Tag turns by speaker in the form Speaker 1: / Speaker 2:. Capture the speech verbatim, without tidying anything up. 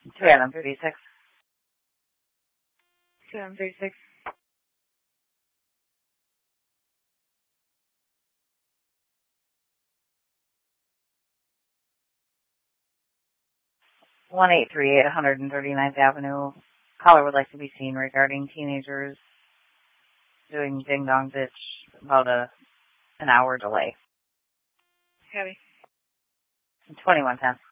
Speaker 1: two Adam thirty-six.
Speaker 2: two Adam thirty-six.
Speaker 1: one eight three eight one hundred thirty-ninth Avenue. Caller would like to be seen regarding teenagers doing ding dong ditch, about a an hour delay.
Speaker 2: Heavy.
Speaker 1: twenty-one ten.